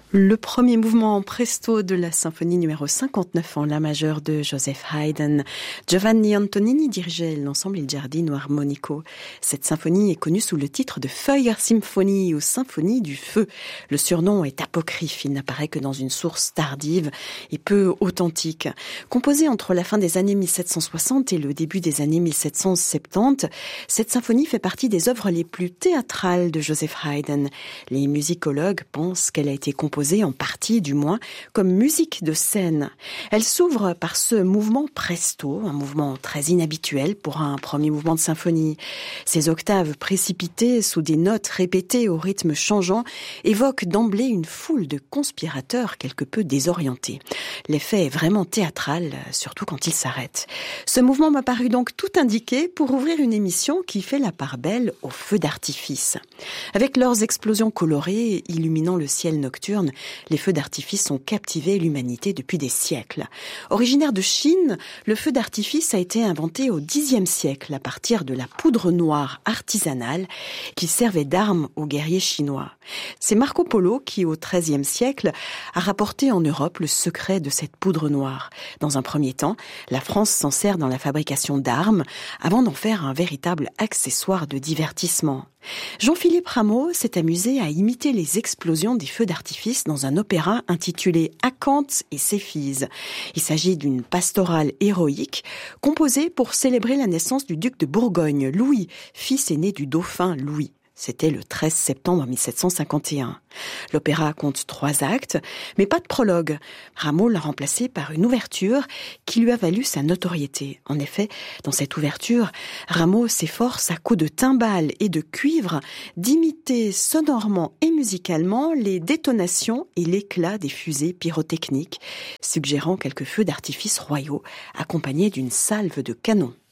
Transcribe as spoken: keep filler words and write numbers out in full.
Le premier mouvement en presto de la symphonie numéro cinquante-neuf en la majeure de Joseph Haydn. Giovanni Antonini dirigeait l'ensemble Il Giardino Armonico. Cette symphonie est connue sous le titre de Feuersymphonie ou Symphonie du Feu. Le surnom est apocryphe, il n'apparaît que dans une source tardive et peu authentique. Composée entre la fin des années mille sept cent soixante et le début des années mille sept cent soixante-dix, cette symphonie fait partie des œuvres les plus théâtrales de Joseph Haydn. Les musicologues pensent qu'elle a été composée en partie du moins, comme musique de scène. Elle s'ouvre par ce mouvement presto, un mouvement très inhabituel pour un premier mouvement de symphonie. Ces octaves précipitées sous des notes répétées au rythme changeant évoquent d'emblée une foule de conspirateurs quelque peu désorientés. L'effet est vraiment théâtral, surtout quand il s'arrête. Ce mouvement m'a paru donc tout indiqué pour ouvrir une émission qui fait la part belle aux feux d'artifice. Avec leurs explosions colorées illuminant le ciel nocturne, les feux d'artifice ont captivé l'humanité depuis des siècles. Originaire de Chine, le feu d'artifice a été inventé au dixième siècle à partir de la poudre noire artisanale qui servait d'arme aux guerriers chinois. C'est Marco Polo qui, au treizième siècle, a rapporté en Europe le secret de cette poudre noire. Dans un premier temps, la France s'en sert dans la fabrication d'armes avant d'en faire un véritable accessoire de divertissement. Jean-Philippe Rameau s'est amusé à imiter les explosions des feux d'artifice dans un opéra intitulé Acanthe et Céphise. Il s'agit d'une pastorale héroïque composée pour célébrer la naissance du duc de Bourgogne, Louis, fils aîné du dauphin Louis. C'était le treize septembre mille sept cent cinquante et un. L'opéra compte trois actes, mais pas de prologue. Rameau l'a remplacé par une ouverture qui lui a valu sa notoriété. En effet, dans cette ouverture, Rameau s'efforce à coups de timbales et de cuivre d'imiter sonorement et musicalement les détonations et l'éclat des fusées pyrotechniques, suggérant quelques feux d'artifice royaux accompagnés d'une salve de canons.